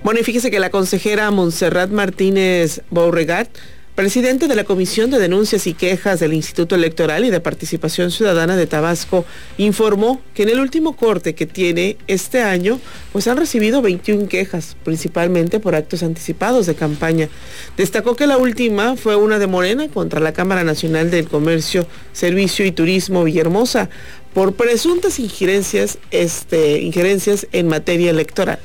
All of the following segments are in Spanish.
Bueno, y fíjese que la consejera Montserrat Martínez Beauregard, presidente de la Comisión de Denuncias y Quejas del Instituto Electoral y de Participación Ciudadana de Tabasco, informó que en el último corte que tiene este año, pues han recibido 21 quejas, principalmente por actos anticipados de campaña. Destacó que la última fue una de Morena contra la Cámara Nacional del Comercio, Servicio y Turismo Villahermosa, por presuntas injerencias en materia electoral.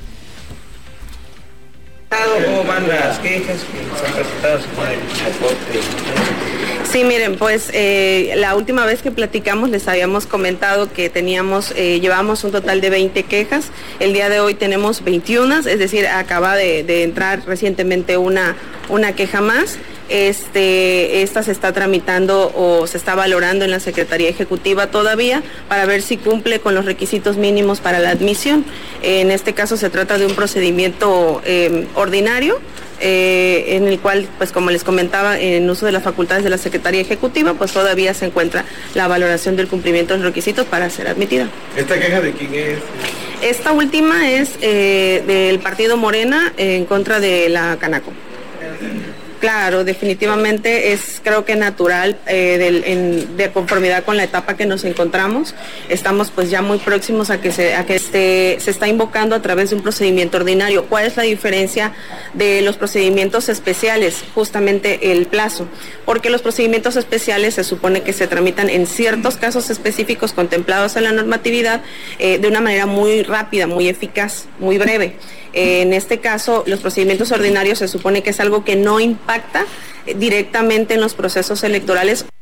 ¿Cómo van las quejas que se han presentado sobre el reporte? Sí, miren, pues la última vez que platicamos les habíamos comentado que llevamos un total de 20 quejas. El día de hoy tenemos 21, es decir, acaba de entrar recientemente una queja más. Esta se está tramitando o se está valorando en la Secretaría Ejecutiva todavía para ver si cumple con los requisitos mínimos para la admisión. En este caso se trata de un procedimiento ordinario, en el cual, pues como les comentaba, en uso de las facultades de la Secretaría Ejecutiva, pues todavía se encuentra la valoración del cumplimiento de los requisitos para ser admitida. ¿Esta queja de quién es? Esta última es del partido Morena en contra de la Canaco. Claro, definitivamente creo que natural, de conformidad con la etapa que nos encontramos. Estamos pues ya muy próximos a que se está invocando a través de un procedimiento ordinario. ¿Cuál es la diferencia de los procedimientos especiales? Justamente el plazo, porque los procedimientos especiales se supone que se tramitan en ciertos casos específicos contemplados en la normatividad de una manera muy rápida, muy eficaz, muy breve. En este caso, los procedimientos ordinarios se supone que es algo que no impacta directamente en los procesos electorales.